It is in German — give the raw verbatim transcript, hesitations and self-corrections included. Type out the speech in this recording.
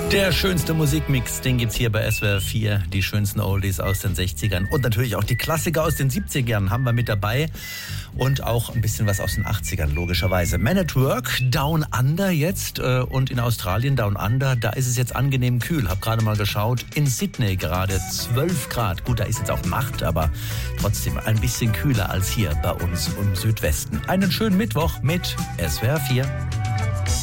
Der schönste Musikmix, den gibt's hier bei S W R vier. Die schönsten Oldies aus den sechzigern und natürlich auch die Klassiker aus den siebzigern haben wir mit dabei. Und auch ein bisschen was aus den achtzigern, logischerweise. Man at Work, Down Under jetzt. Und in Australien, Down Under, da ist es jetzt angenehm kühl. Hab gerade mal geschaut, in Sydney gerade zwölf Grad. Gut, da ist jetzt auch Nacht, aber trotzdem ein bisschen kühler als hier bei uns im Südwesten. Einen schönen Mittwoch mit S W R vier.